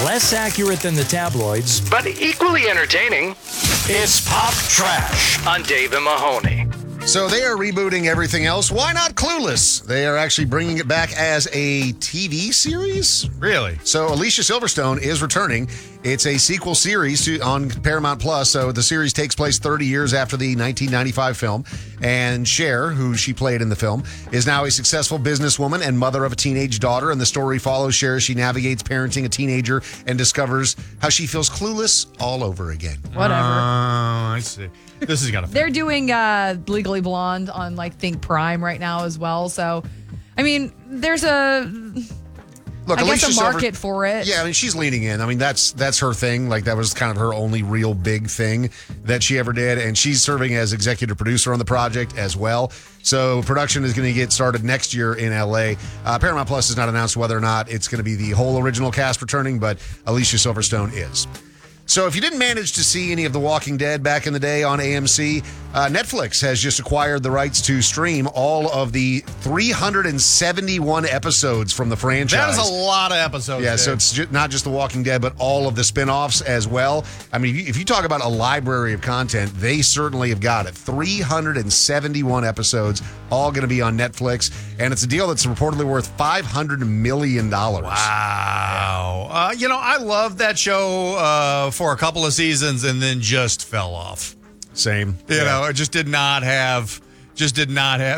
Less accurate than the tabloids, but equally entertaining. It's Pop Trash On Dave and Mahoney. So they are rebooting everything else. Why not Clueless? They are actually bringing it back as a TV series. Really? So Alicia Silverstone is returning. It's a sequel series on Paramount Plus. So the series takes place 30 years after the 1995 film. And Cher, who she played in the film, is now a successful businesswoman and mother of a teenage daughter. And the story follows Cher as she navigates parenting a teenager and discovers how she feels clueless all over again. Whatever. I see. This is gonna. They're doing Legally Blonde on think Prime right now as well. So, I mean, there's a market for it. Yeah, I mean, she's leaning in. I mean, that's her thing. Like, that was kind of her only real big thing that she ever did. And she's serving as executive producer on the project as well. So production is going to get started next year in LA. Paramount Plus has not announced whether or not it's going to be the whole original cast returning, but Alicia Silverstone is. So if you didn't manage to see any of The Walking Dead back in the day on AMC, Netflix has just acquired the rights to stream all of the 371 episodes from the franchise. That is a lot of episodes. Yeah, Dave. so it's not just The Walking Dead, but all of the spinoffs as well. I mean, if you talk about a library of content, they certainly have got it. 371 episodes, all going to be on Netflix, and it's a deal that's reportedly worth $500 million. Wow. I loved that show for a couple of seasons and then just fell off. Same. You know, it just did not have